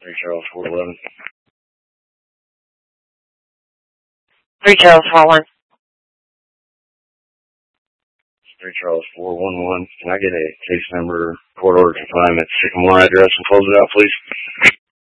3 Charles 411. 3 Charles 41. 3 Charles 411. Can I get a case number, court order confinement, Sycamore address, and close it out, please?